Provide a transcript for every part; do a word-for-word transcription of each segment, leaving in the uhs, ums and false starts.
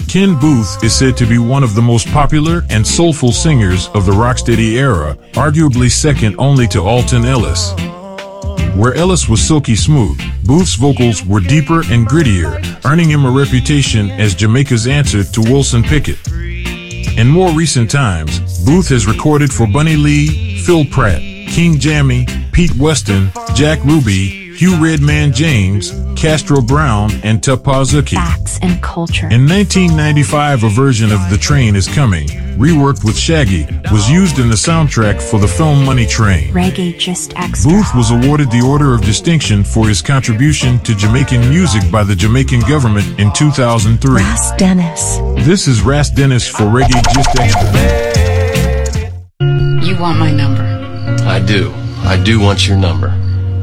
Ken Boothe is said to be one of the most popular and soulful singers of the rocksteady era, arguably second only to Alton Ellis. Where Ellis was silky smooth, Boothe's vocals were deeper and grittier, earning him a reputation as Jamaica's answer to Wilson Pickett. In more recent times, Boothe has recorded for Bunny Lee, Phil Pratt, King Jammy, Pete Weston, Jack Ruby, Hugh Redman James, Castro Brown, and Tupac. Facts and culture. In nineteen ninety-five, a version of The Train Is Coming, reworked with Shaggy, was used in the soundtrack for the film Money Train. Reggae Just Extra. Boothe was awarded the Order of Distinction for his contribution to Jamaican music by the Jamaican government in two thousand three. Ras Dennis. This is Ras Dennis for Reggae Just Extra. You want my number? I do. I do want your number.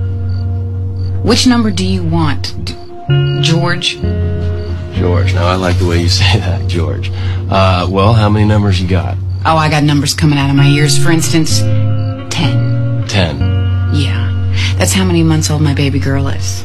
Which number do you want? D- George? George. Now, I like the way you say that, George. Uh, well, how many numbers you got? Oh, I got numbers coming out of my ears. For instance, ten. Ten. Yeah. That's how many months old my baby girl is.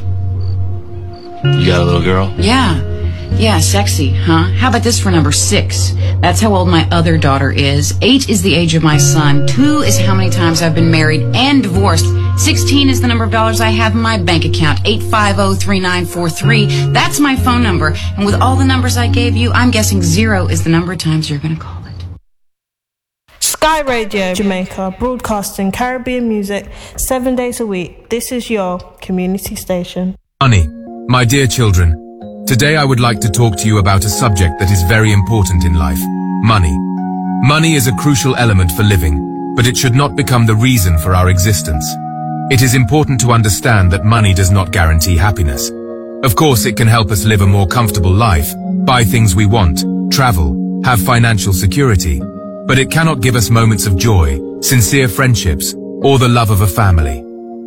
You got a little girl? Yeah. Yeah, sexy, huh? How about this for number six? That's how old my other daughter is. Eight is the age of my son. Two is how many times I've been married and divorced. Sixteen is the number of dollars I have in my bank account. Eight five zero three nine four three. That's my phone number. And with all the numbers I gave you, I'm guessing zero is the number of times you're going to call it. Sky Radio Jamaica, broadcasting Caribbean music seven days a week. This is your community station. Money, my dear children. Today I would like to talk to you about a subject that is very important in life. Money. Money is a crucial element for living, but it should not become the reason for our existence. It is important to understand that money does not guarantee happiness. Of course, it can help us live a more comfortable life, buy things we want, travel, have financial security, but it cannot give us moments of joy, sincere friendships, or the love of a family.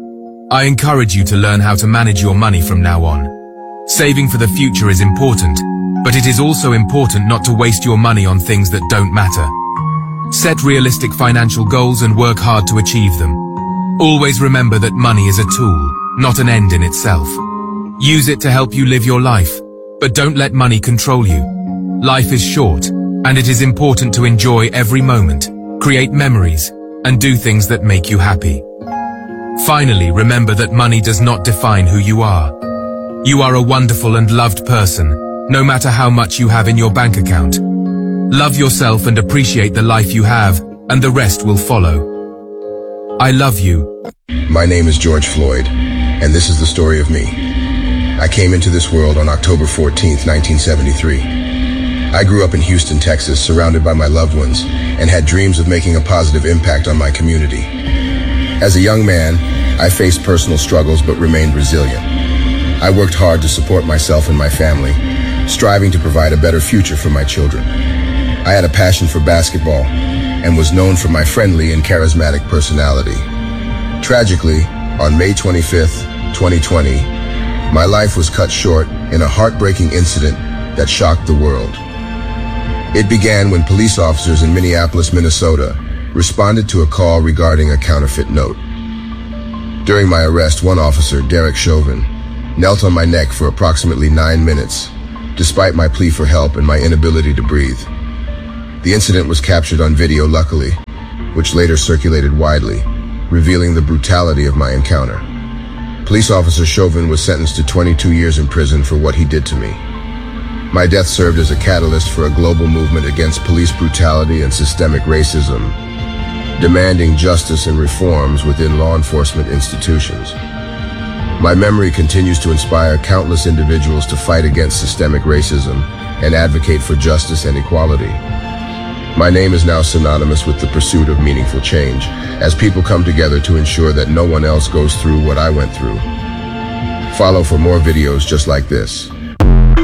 I encourage you to learn how to manage your money from now on. Saving for the future is important, but it is also important not to waste your money on things that don't matter. Set realistic financial goals and work hard to achieve them. Always remember that money is a tool, not an end in itself. Use it to help you live your life, but don't let money control you. Life is short, and it is important to enjoy every moment, create memories, and do things that make you happy. Finally, remember that money does not define who you are. You are a wonderful and loved person, no matter how much you have in your bank account. Love yourself and appreciate the life you have, and the rest will follow. I love you. My name is George Floyd, and this is the story of me. I came into this world on October fourteenth, nineteen seventy-three. I grew up in Houston, Texas, surrounded by my loved ones, and had dreams of making a positive impact on my community. As a young man, I faced personal struggles but remained resilient. I worked hard to support myself and my family, striving to provide a better future for my children. I had a passion for basketball and was known for my friendly and charismatic personality. Tragically, on May twenty-fifth, twenty twenty, my life was cut short in a heartbreaking incident that shocked the world. It began when police officers in Minneapolis, Minnesota, responded to a call regarding a counterfeit note. During my arrest, one officer, Derek Chauvin, knelt on my neck for approximately nine minutes, despite my plea for help and my inability to breathe. The incident was captured on video, luckily, which later circulated widely, revealing the brutality of my encounter. Police officer Chauvin was sentenced to twenty-two years in prison for what he did to me. My death served as a catalyst for a global movement against police brutality and systemic racism, demanding justice and reforms within law enforcement institutions. My memory continues to inspire countless individuals to fight against systemic racism and advocate for justice and equality. My name is now synonymous with the pursuit of meaningful change, as people come together to ensure that no one else goes through what I went through. Follow for more videos just like this.